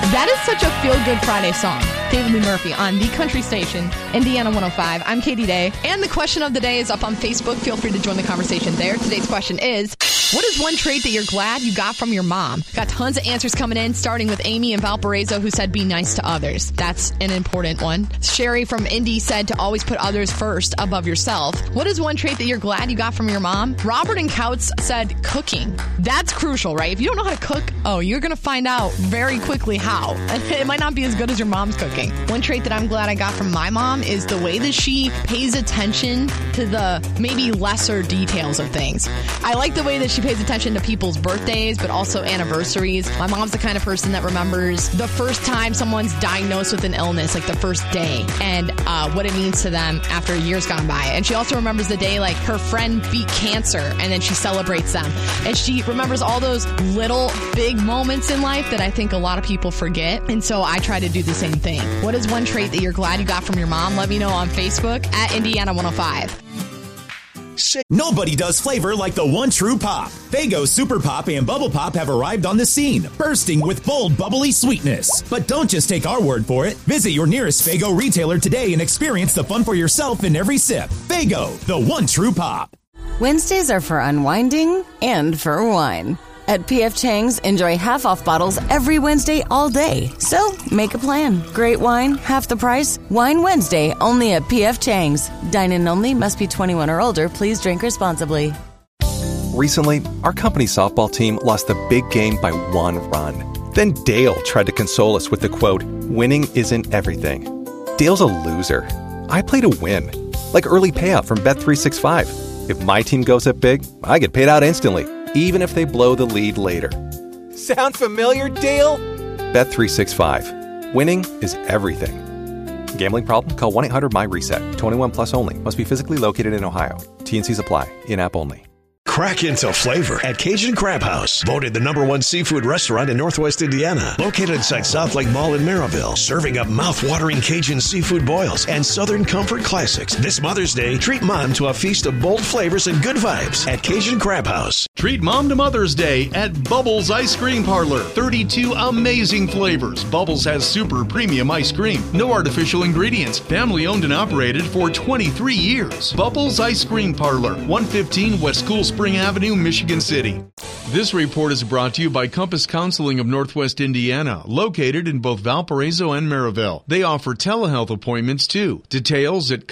That is such a feel-good Friday song. David Lee Murphy on the country station, Indiana 105. I'm Katie Day. And the question of the day is up on Facebook. Feel free to join the conversation there. Today's question is, what is one trait that you're glad you got from your mom? Got tons of answers coming in, starting with Amy in Valparaiso, who said be nice to others. That's an important one. Sherry from Indy said to always put others first above yourself. What is one trait that you're glad you got from your mom? Robert in Couts said cooking. That's crucial, right? If you don't know how to cook, you're going to find out very quickly how. It might not be as good as your mom's cooking. One trait that I'm glad I got from my mom is the way that she pays attention to the maybe lesser details of things. I like the way that she pays attention to people's birthdays, but also anniversaries. My mom's the kind of person that remembers the first time someone's diagnosed with an illness, like the first day, and what it means to them after years gone by. And she also remembers the day like her friend beat cancer, and then she celebrates them. And she remembers all those little big moments in life that I think a lot of people forget. And so I try to do the same thing. What is one trait that you're glad you got from your mom? Let me know on Facebook at Indiana 105. Nobody does flavor like the one true pop. Faygo Super Pop and Bubble Pop have arrived on the scene, bursting with bold, bubbly sweetness. But don't just take our word for it. Visit your nearest Faygo retailer today and experience the fun for yourself in every sip. Faygo, the one true pop. Wednesdays are for unwinding and for wine. At P.F. Chang's, enjoy half-off bottles every Wednesday all day. So, make a plan. Great wine, half the price. Wine Wednesday, only at P.F. Chang's. Dine-in only, must be 21 or older. Please drink responsibly. Recently, our company softball team lost the big game by 1 run. Then Dale tried to console us with the quote, "Winning isn't everything." Dale's a loser. I play to win. Like early payout from Bet365. If my team goes up big, I get paid out instantly, even if they blow the lead later. Sound familiar, Dale? Bet365. Winning is everything. Gambling problem? Call 1-800-MY-RESET. 21 plus only. Must be physically located in Ohio. T&Cs apply. In-app only. Crack into flavor at Cajun Crab House. Voted the #1 seafood restaurant in Northwest Indiana. Located inside South Lake Mall in Maryville. Serving up mouth-watering Cajun seafood boils and Southern comfort classics. This Mother's Day, treat Mom to a feast of bold flavors and good vibes at Cajun Crab House. Treat Mom to Mother's Day at Bubbles Ice Cream Parlor. 32 amazing flavors. Bubbles has super premium ice cream. No artificial ingredients. Family owned and operated for 23 years. Bubbles Ice Cream Parlor, 115 West Cool Spring Avenue, Michigan City. This report is brought to you by Compass Counseling of Northwest Indiana, located in both Valparaiso and Maryville. They offer telehealth appointments too. Details at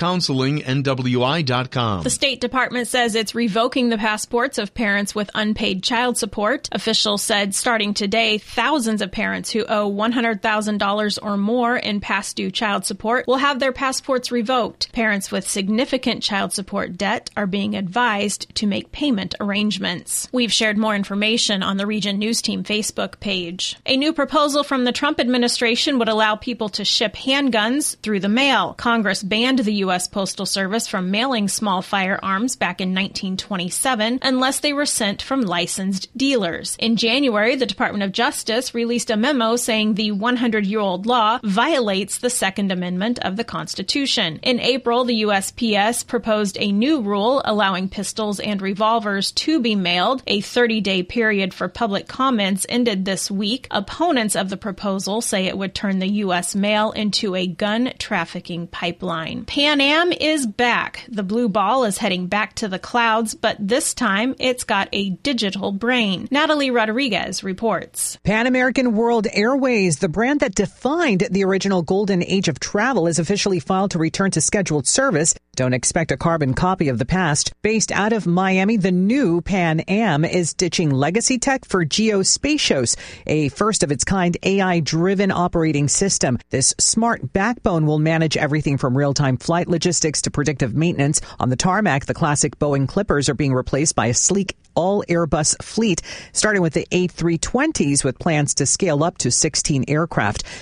compasscounselingnwi.com. The State Department says it's revoking the passports of parents with unpaid child support. Officials said starting today, thousands of parents who owe $100,000 or more in past due child support will have their passports revoked. Parents with significant child support debt are being advised to make payment arrangements. We've shared more information on the Region News Team Facebook page. A new proposal from the Trump administration would allow people to ship handguns through the mail. Congress banned the U.S. Postal Service from mailing small firearms back in 1927 unless they were sent from licensed dealers. In January, the Department of Justice released a memo saying the 100-year-old law violates the Second Amendment of the Constitution. In April, the USPS proposed a new rule allowing pistols and revolvers to be mailed. A 30-day period for public comments ended this week. Opponents of the proposal say it would turn the U.S. mail into a gun trafficking pipeline. Pan Am is back. The blue ball is heading back to the clouds, but this time it's got a digital brain. Natalie Rodriguez reports. Pan American World Airways, the brand that defined the original golden age of travel, is officially filed to return to scheduled service. Don't expect a carbon copy of the past. Based out of Miami, the new Pan Am is ditching legacy tech for Geospatios, a first-of-its-kind AI-driven operating system. This smart backbone will manage everything from real-time flight logistics to predictive maintenance. On the tarmac, the classic Boeing Clippers are being replaced by a sleek all-Airbus fleet, starting with the A320s with plans to scale up to 16 aircraft.